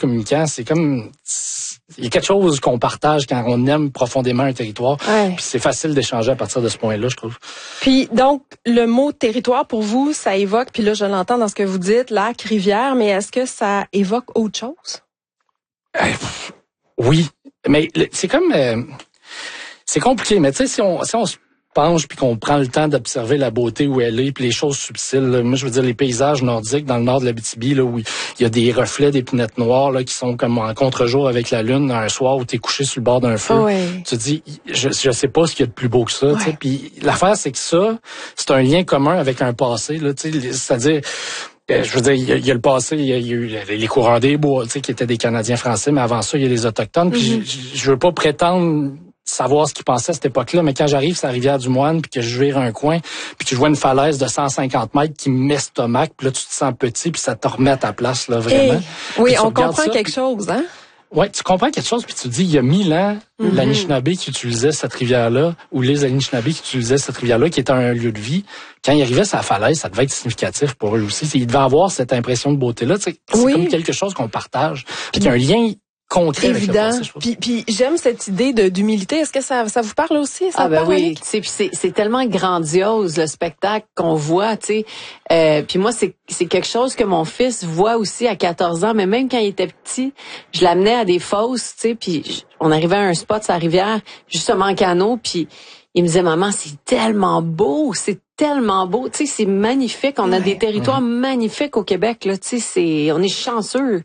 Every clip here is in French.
communicants. C'est comme... Il y a quelque chose qu'on partage quand on aime profondément un territoire. Ouais. Puis c'est facile d'échanger à partir de ce point-là, je trouve. Puis donc, le mot territoire, pour vous, ça évoque, puis là, je l'entends dans ce que vous dites, lac, rivière, mais est-ce que ça évoque autre chose? Oui, mais c'est comme... c'est compliqué, mais tu sais, si on se penche puis qu'on prend le temps d'observer la beauté où elle est puis les choses subtiles, là, moi je veux dire les paysages nordiques dans le nord de l'Abitibi là où il y a des reflets d'épinettes noires là qui sont comme en contre-jour avec la lune un soir où t'es couché sur le bord d'un feu. Ouais. Tu te dis je sais pas ce qu'il y a de plus beau que ça, tu sais. Puis l'affaire c'est que ça c'est un lien commun avec un passé là, tu sais, c'est-à-dire je veux dire, il y a le passé, il y a eu les coureurs des bois, tu sais, qui étaient des Canadiens français, mais avant ça, il y a les Autochtones. Puis je veux pas prétendre savoir ce qu'ils pensaient à cette époque-là, mais quand j'arrive sur la rivière du Moine, puis que je vire un coin, puis que je vois une falaise de 150 mètres qui m'estomaque, puis là, tu te sens petit, puis ça te remet à ta place, là, vraiment. Oui, on comprend quelque chose, hein? Ouais, tu comprends quelque chose, puis tu te dis, il y a 1000 ans, l'Anishinaabe qui utilisait cette rivière-là, ou les Anishinaabe qui utilisaient cette rivière-là, qui était un lieu de vie, quand ils arrivaient sur la falaise, ça devait être significatif pour eux aussi. Ils devaient avoir cette impression de beauté-là. C'est comme quelque chose qu'on partage, puis qu'il y a un lien concret évident. Avec le passé, puis j'aime cette idée d'humilité. Est-ce que ça vous parle aussi? Ça ben oui, tu sais, puis c'est tellement grandiose le spectacle qu'on voit, tu sais. Puis moi c'est quelque chose que mon fils voit aussi à 14 ans, mais même quand il était petit, je l'amenais à des fosses, tu sais, puis on arrivait à un spot sur la rivière, justement en canot, puis il me disait maman, c'est tellement beau, tu sais, c'est magnifique. On a des territoires magnifiques au Québec, là, tu sais, on est chanceux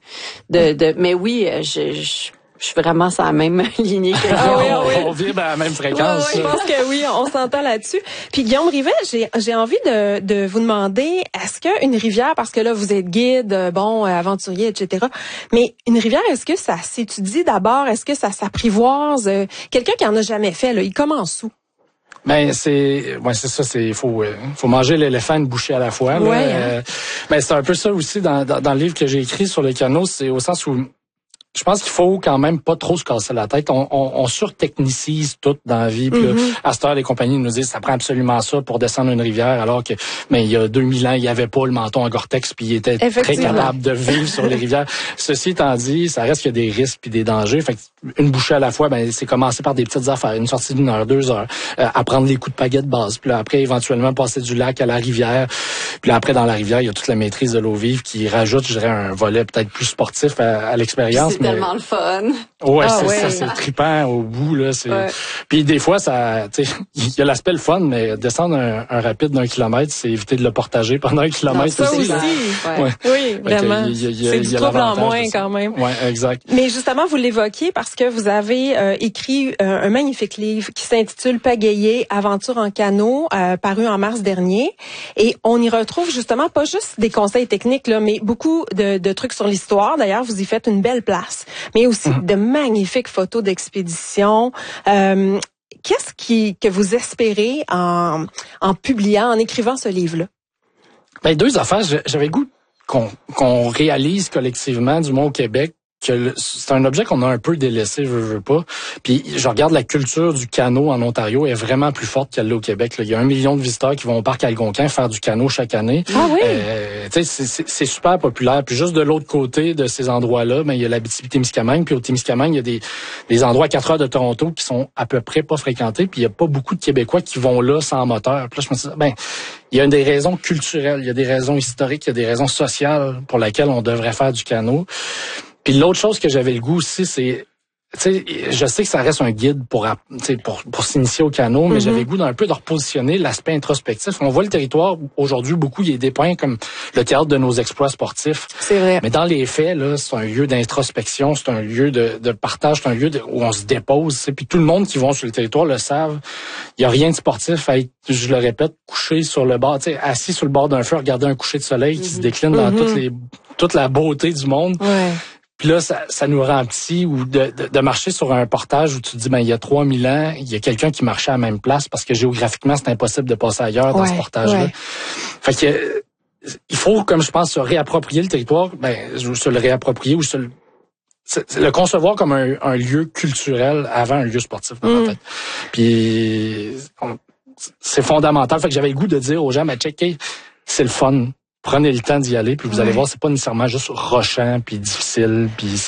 mais oui, je suis vraiment sur la même lignée que oui. On vibre à la même fréquence. Oui, je pense que oui, on s'entend là-dessus. Puis Guillaume Rivet, j'ai envie de vous demander, est-ce qu'une rivière, parce que là vous êtes guide, aventurier, etc. Mais une rivière, est-ce que ça s'étudie d'abord? Est-ce que ça s'apprivoise? Quelqu'un qui en a jamais fait, là, il commence où? Ben c'est ça, faut manger l'éléphant une bouchée à la fois. Là. Ouais, Ben c'est un peu ça aussi dans le livre que j'ai écrit sur le canot, c'est au sens où je pense qu'il faut quand même pas trop se casser la tête. On surtechnicise tout dans la vie. Puis là, à cette heure, les compagnies nous disent ça prend absolument ça pour descendre une rivière, alors que il y a 2000 ans, il y avait pas le menton en Gore-Tex, puis il était très capable de vivre sur les rivières. Ceci étant dit, ça reste qu'il y a des risques puis des dangers. Fait que une bouchée à la fois, c'est commencer par des petites affaires, une sortie d'1 heure, 2 heures, apprendre les coups de pagaie de base. Puis là, après, éventuellement, passer du lac à la rivière. Puis là, après, dans la rivière, il y a toute la maîtrise de l'eau vive qui rajoute, je dirais, un volet peut-être plus sportif à l'expérience. C'est tellement le fun. Ouais, ça, c'est trippant au bout, là. Puis des fois, ça, tu sais, il y a l'aspect le fun, mais descendre un rapide d'1 kilomètre, c'est éviter de le partager pendant 1 kilomètre ça aussi. Ouais. Oui, vraiment. C'est du trouble en moins quand même. Ouais, exact. Mais justement, vous l'évoquiez parce que vous avez écrit un magnifique livre qui s'intitule Pagayer, aventure en canot, paru en mars dernier. Et on y retrouve justement pas juste des conseils techniques, là, mais beaucoup de trucs sur l'histoire. D'ailleurs, vous y faites une belle place. Mais aussi de magnifiques photos d'expédition. Qu'est-ce que vous espérez en publiant, en écrivant ce livre-là? Ben, 2 affaires. J'avais le goût qu'on réalise collectivement, du moins au Québec, que c'est un objet qu'on a un peu délaissé, je veux pas. Puis je regarde la culture du canot en Ontario est vraiment plus forte qu'elle l'est au Québec. Là. Il y a 1 million de visiteurs qui vont au parc Algonquin faire du canot chaque année. Ah oui? C'est super populaire. Puis juste de l'autre côté de ces endroits-là, il y a l'Abitibi-Témiscamingue. Puis au Témiscamingue, il y a des endroits à 4 heures de Toronto qui sont à peu près pas fréquentés. Puis il y a pas beaucoup de Québécois qui vont là sans moteur. Puis là, je me suis dit, il y a des raisons culturelles, il y a des raisons historiques, il y a des raisons sociales pour lesquelles on devrait faire du canot. Puis l'autre chose que j'avais le goût aussi, c'est, tu sais, je sais que ça reste un guide pour s'initier au canot, mais j'avais le goût d'un peu de repositionner l'aspect introspectif. On voit le territoire aujourd'hui beaucoup, il est dépeint comme le théâtre de nos exploits sportifs. C'est vrai. Mais dans les faits, là, c'est un lieu d'introspection, c'est un lieu de partage, c'est un lieu où on se dépose. Puis tout le monde qui va sur le territoire le savent. Il y a rien de sportif à être, je le répète, couché sur le bord, tu sais, assis sur le bord d'un feu, regarder un coucher de soleil qui se décline dans toute la beauté du monde. Ouais. Puis là, ça nous rend petits, ou de marcher sur un portage où tu te dis, il y a 3000 ans, il y a quelqu'un qui marchait à la même place parce que géographiquement, c'est impossible de passer ailleurs dans ce portage-là. Ouais. Fait que, il faut, comme je pense, se réapproprier le territoire, se le réapproprier ou le concevoir comme un lieu culturel avant un lieu sportif dans ma tête. Puis, c'est fondamental. Fait que j'avais le goût de dire aux gens, checker, c'est le fun. Prenez le temps d'y aller, puis vous allez voir, c'est pas nécessairement juste rochant, puis difficile, puis